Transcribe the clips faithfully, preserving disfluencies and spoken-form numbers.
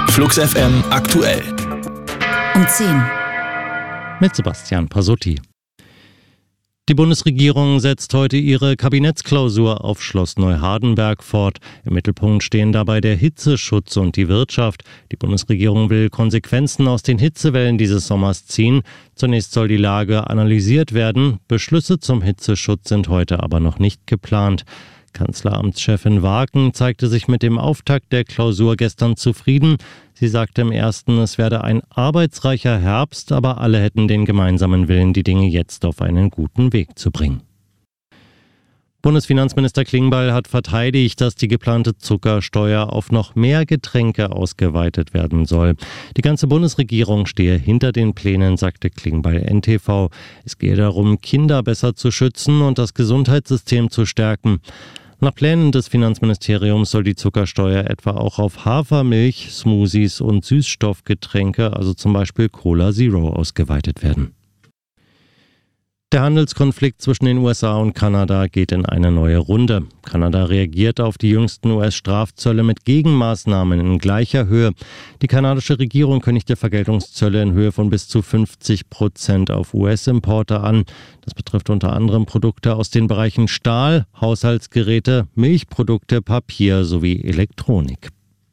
Flux F M aktuell. Um zehn. Mit Sebastian Pasotti. Die Bundesregierung setzt heute ihre Kabinettsklausur auf Schloss Neuhardenberg fort. Im Mittelpunkt stehen dabei der Hitzeschutz und die Wirtschaft. Die Bundesregierung will Konsequenzen aus den Hitzewellen dieses Sommers ziehen. Zunächst soll die Lage analysiert werden. Beschlüsse zum Hitzeschutz sind heute aber noch nicht geplant. Kanzleramtschefin Waaken zeigte sich mit dem Auftakt der Klausur gestern zufrieden. Sie sagte im ersten, es werde ein arbeitsreicher Herbst, aber alle hätten den gemeinsamen Willen, die Dinge jetzt auf einen guten Weg zu bringen. Bundesfinanzminister Klingbeil hat verteidigt, dass die geplante Zuckersteuer auf noch mehr Getränke ausgeweitet werden soll. Die ganze Bundesregierung stehe hinter den Plänen, sagte Klingbeil N T V. Es gehe darum, Kinder besser zu schützen und das Gesundheitssystem zu stärken. Nach Plänen des Finanzministeriums soll die Zuckersteuer etwa auch auf Hafermilch, Smoothies und Süßstoffgetränke, also zum Beispiel Cola Zero, ausgeweitet werden. Der Handelskonflikt zwischen den U S A und Kanada geht in eine neue Runde. Kanada reagiert auf die jüngsten U S-Strafzölle mit Gegenmaßnahmen in gleicher Höhe. Die kanadische Regierung kündigte Vergeltungszölle in Höhe von bis zu fünfzig Prozent auf U S-Importe an. Das betrifft unter anderem Produkte aus den Bereichen Stahl, Haushaltsgeräte, Milchprodukte, Papier sowie Elektronik.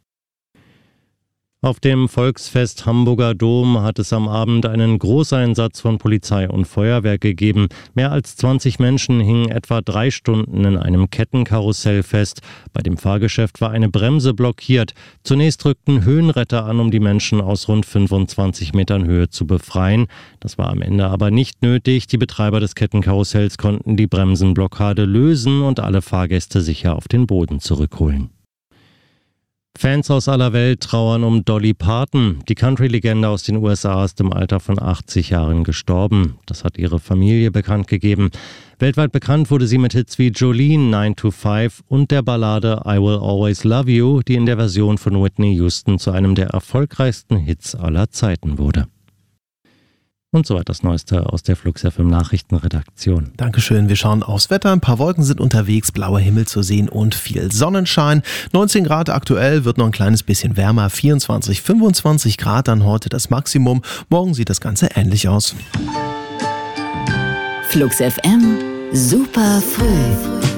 Auf dem Volksfest Hamburger Dom hat es am Abend einen Großeinsatz von Polizei und Feuerwehr gegeben. Mehr als zwanzig Menschen hingen etwa drei Stunden in einem Kettenkarussell fest. Bei dem Fahrgeschäft war eine Bremse blockiert. Zunächst rückten Höhenretter an, um die Menschen aus rund fünfundzwanzig Metern Höhe zu befreien. Das war am Ende aber nicht nötig. Die Betreiber des Kettenkarussells konnten die Bremsenblockade lösen und alle Fahrgäste sicher auf den Boden zurückholen. Fans aus aller Welt trauern um Dolly Parton. Die Country-Legende aus den U S A ist im Alter von achtzig Jahren gestorben. Das hat ihre Familie bekannt gegeben. Weltweit bekannt wurde sie mit Hits wie Jolene, nine to five und der Ballade I Will Always Love You, die in der Version von Whitney Houston zu einem der erfolgreichsten Hits aller Zeiten wurde. Und soweit das Neueste aus der Flux F M Nachrichtenredaktion. Dankeschön. Wir schauen aufs Wetter. Ein paar Wolken sind unterwegs, blauer Himmel zu sehen und viel Sonnenschein. neunzehn Grad aktuell, wird noch ein kleines bisschen wärmer. vierundzwanzig, fünfundzwanzig Grad dann heute das Maximum. Morgen sieht das Ganze ähnlich aus. Flux F M, super früh.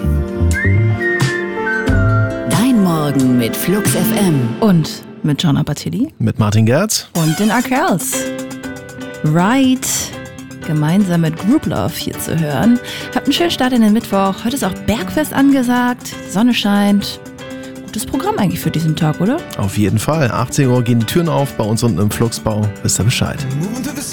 Dein Morgen mit Flux F M. Und mit John Abatilli. Mit Martin Gerz. Und den Arkells. Right, gemeinsam mit Group Love hier zu hören. Habt einen schönen Start in den Mittwoch. Heute ist auch Bergfest angesagt, die Sonne scheint. Gutes Programm eigentlich für diesen Tag, oder? Auf jeden Fall. achtzehn Uhr gehen die Türen auf bei uns unten im Fluxbau. Wisst ihr Bescheid.